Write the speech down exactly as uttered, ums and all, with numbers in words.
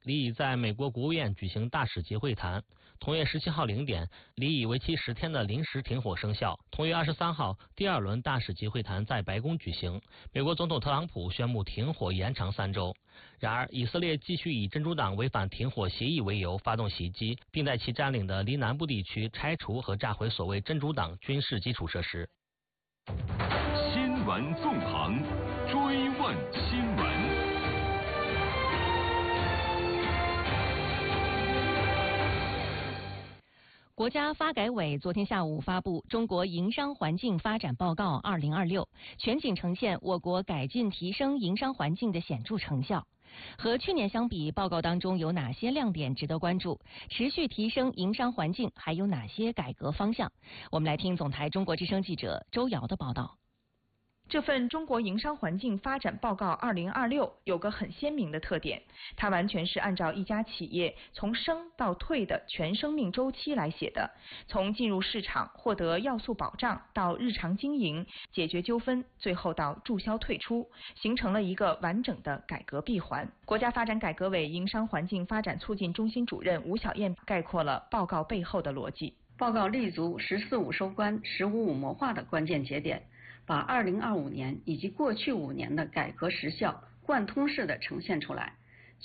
李以在美国国务院举行大使级会谈。同月十七号零点，李以为期十天的临时停火生效。同月二十三号，第二轮大使级会谈在白宫举行，美国总统特朗普宣布停火延长三周。然而，以色列继续以真主党违反停火协议为由发动袭击，并在其占领的黎南部地区拆除和炸毁所谓真主党军事基础设施。 新闻纵横，追问新闻。 国家发改委昨天下午发布《中国营商环境发展报告二零二六》，全景呈现我国改进提升营商环境的显著成效。和去年相比，报告当中有哪些亮点值得关注？持续提升营商环境还有哪些改革方向？我们来听总台中国之声记者周瑶的报道。 这份中国营商环境发展报告二零二六有个很鲜明的特点，它完全是按照一家企业从生到退的全生命周期来写的，从进入市场获得要素保障到日常经营解决纠纷，最后到注销退出，形成了一个完整的改革闭环。国家发展改革委营商环境发展促进中心主任吴小燕概括了报告背后的逻辑。 报告立足十四五收官、十五五谋划的关键节点，把二零二五年以及过去五年的改革实效贯通式的呈现出来，